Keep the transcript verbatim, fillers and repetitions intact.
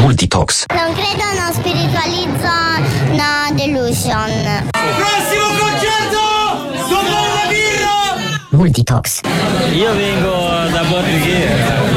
Multitox. Non credo, non spiritualizzo, no delusion. Prossimo concerto! Dopo una birra! Multitox. Io vengo da Borghi.